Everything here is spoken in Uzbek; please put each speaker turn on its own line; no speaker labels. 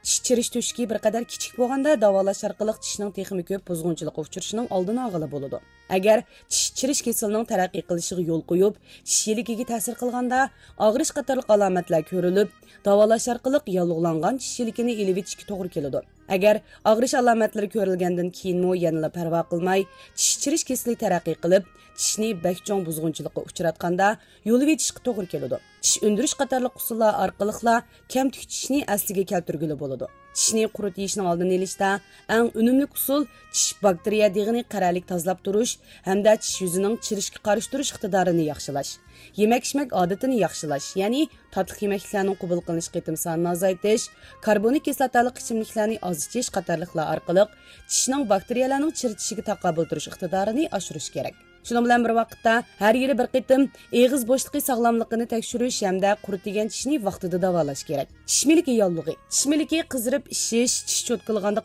Tish chirish to'shigi bir qadar kichik bo'lganda davolash orqali tishning texmi ko'p buzg'unchilikqa uchrashining oldini olg'ili bo'ladi. Agar tish chirish kasalining taraqqiy qilishiga yo'l qo'yib, tish yiligiga ta'sir qilganda og'rish qatorliq alomatlar ko'rilib, davolash orqali yallig'langan tish yiligini ilib etishga to'g'ri keladi. Agar og'rish alomatlari ko'rilgandan keyinmi yanada parvo qilmay, tish chirish kasali taraqqiy qilib, tishni bakchong buzg'unchilikqa uchratganda yo'lib etishga to'g'ri keladi. Tish undirish qatorliq usullar orqali kamtuk tishni asliga keltirgili bo'ladi. Tishni quritishning oldini olishda eng unumli usul tish bakteriya deg'ini qaralik tozalab turish hamda tish yuzining chirishga qarshi turish iqtidorini yaxshilash. Yemak-ichmak odatini yaxshilash, ya'ni tatli yemeklarning qabul qilinish qitim sonini azaytish, karbonik kislotali ichimliklarni oz ichish qatorliqlar orqali tishning bakteriyalarning chiritishiga taqobil turish iqtidorini oshirish kerak. Şunun bilan bir vaqtda har yili bir qitim eg'iz bo'shliqi sog'lomligini tekshirish hamda quritigan tishni vaqtida davolash kerak. Tish miliki yollug'i. Tish miliki qizirib ishish, tish cho'tkilganda